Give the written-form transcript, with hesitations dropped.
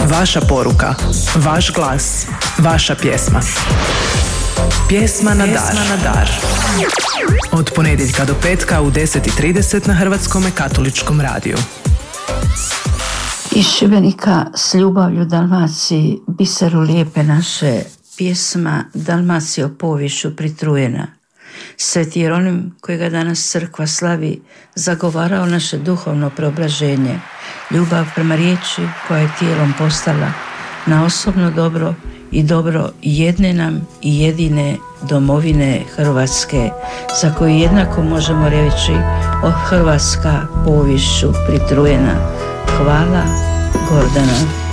Vaša poruka, vaš glas, vaša pjesma. Pjesma na dar. Od ponedjeljka do petka u 10:30 na Hrvatskome katoličkom radiju. Iz Šibenika s ljubavlju Dalmaciji, biseru lijepe naše, pjesma Dalmacijo povišu pritrujena. Sveti Jeronim, kojega danas crkva slavi, zagovarao naše duhovno preobraženje, ljubav prema riječi koja je tijelom postala, na osobno dobro i dobro jedne nam i jedine domovine Hrvatske, za koju jednako možemo reći o Hrvatska povišu pritrujena. Hvala, Gordana.